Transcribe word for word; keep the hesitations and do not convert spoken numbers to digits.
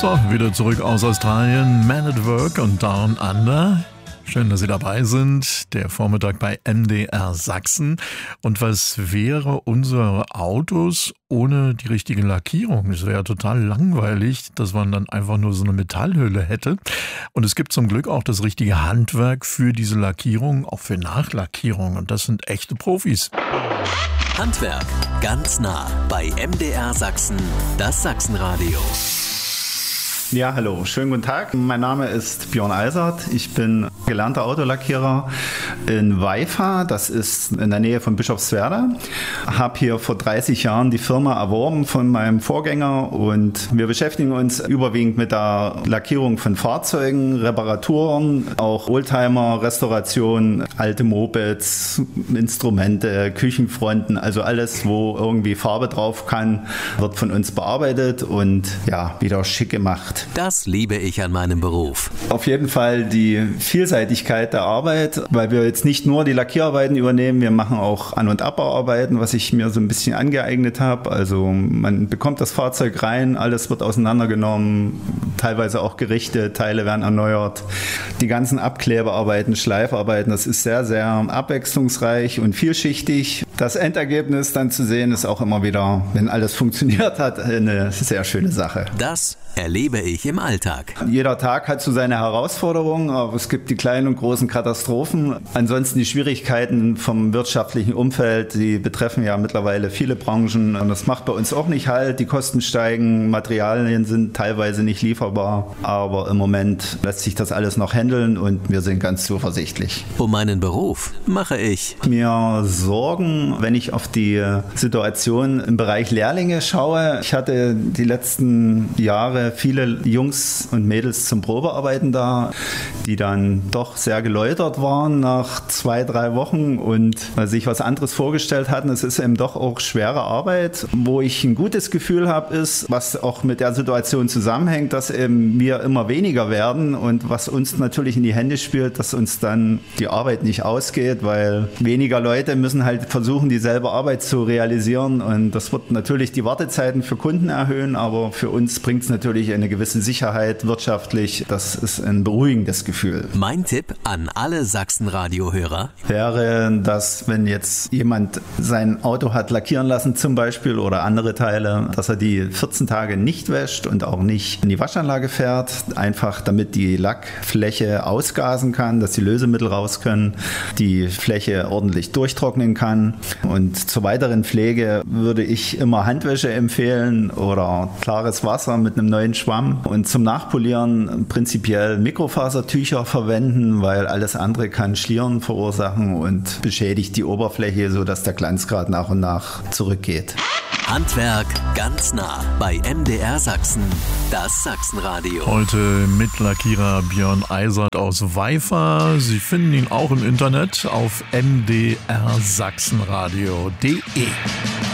So, wieder zurück aus Australien, Man at Work und Down Under. Schön, dass Sie dabei sind. Der Vormittag bei M D R Sachsen. Und was wäre unsere Autos ohne die richtige Lackierung? Es wäre ja total langweilig, dass man dann einfach nur so eine Metallhülle hätte. Und es gibt zum Glück auch das richtige Handwerk für diese Lackierung, auch für Nachlackierung. Und das sind echte Profis. Handwerk ganz nah bei M D R Sachsen, das Sachsenradio. Ja, hallo, schönen guten Tag. Mein Name ist Björn Eisert. Ich bin gelernter Autolackierer in Waifa, das ist in der Nähe von Bischofswerda. Habe hier vor dreißig Jahren die Firma erworben von meinem Vorgänger und wir beschäftigen uns überwiegend mit der Lackierung von Fahrzeugen, Reparaturen, auch Oldtimer, Restauration, alte Mopeds, Instrumente, Küchenfronten, also alles, wo irgendwie Farbe drauf kann, wird von uns bearbeitet und ja, wieder schick gemacht. Das liebe ich an meinem Beruf. Auf jeden Fall die Vielseitigkeit der Arbeit, weil wir jetzt nicht nur die Lackierarbeiten übernehmen, wir machen auch An- und Abbauarbeiten, was ich mir so ein bisschen angeeignet habe. Also man bekommt das Fahrzeug rein, alles wird auseinandergenommen, teilweise auch gerichtet, Teile werden erneuert. Die ganzen Abklebearbeiten, Schleifarbeiten, das ist sehr, sehr abwechslungsreich und vielschichtig. Das Endergebnis dann zu sehen, ist auch immer wieder, wenn alles funktioniert hat, eine sehr schöne Sache. Das erlebe ich im Alltag. Jeder Tag hat so seine Herausforderungen, aber es gibt die kleinen und großen Katastrophen. Ansonsten die Schwierigkeiten vom wirtschaftlichen Umfeld, die betreffen ja mittlerweile viele Branchen und das macht bei uns auch nicht halt. Die Kosten steigen, Materialien sind teilweise nicht lieferbar, aber im Moment lässt sich das alles noch handeln und wir sind ganz zuversichtlich. Um meinen Beruf mache ich mir Sorgen, wenn ich auf die Situation im Bereich Lehrlinge schaue. Ich hatte die letzten Jahre viele Jungs und Mädels zum Probearbeiten da, die dann doch sehr geläutert waren nach zwei, drei Wochen und sich was anderes vorgestellt hatten. Es ist eben doch auch schwere Arbeit. Wo ich ein gutes Gefühl habe, ist, was auch mit der Situation zusammenhängt, dass eben wir immer weniger werden und was uns natürlich in die Hände spielt, dass uns dann die Arbeit nicht ausgeht, weil weniger Leute müssen halt versuchen, dieselbe Arbeit zu realisieren und das wird natürlich die Wartezeiten für Kunden erhöhen, aber für uns bringt es natürlich eine gewisse Sicherheit wirtschaftlich. Das ist ein beruhigendes Gefühl. Mein Tipp an alle Sachsenradio-Hörer wäre, dass wenn jetzt jemand sein Auto hat lackieren lassen zum Beispiel oder andere Teile, dass er die vierzehn Tage nicht wäscht und auch nicht in die Waschanlage fährt, einfach damit die Lackfläche ausgasen kann, dass die Lösemittel raus können, die Fläche ordentlich durchtrocknen kann. Und zur weiteren Pflege würde ich immer Handwäsche empfehlen oder klares Wasser mit einem neuen Schwamm und zum Nachpolieren prinzipiell Mikrofasertücher verwenden, weil alles andere kann Schlieren verursachen und beschädigt die Oberfläche, sodass der Glanzgrad nach und nach zurückgeht. Handwerk ganz nah bei M D R Sachsen, das Sachsenradio. Heute mit Lackierer Björn Eisert aus Waifa. Sie finden ihn auch im Internet auf m d r sachsenradio punkt d e.